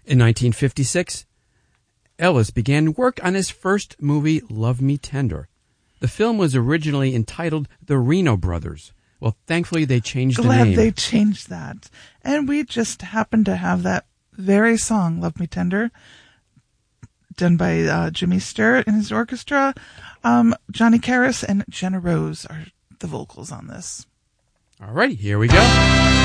In 1956, Ellis began work on his first movie, Love Me Tender. The film was originally entitled The Reno Brothers. Well, thankfully they changed the name. Glad they changed that. And we just happened to have that very song, Love Me Tender, done by Jimmy Starrett and his orchestra. Johnny Karas and Jenna Rose are the vocals on this. All right, here we go.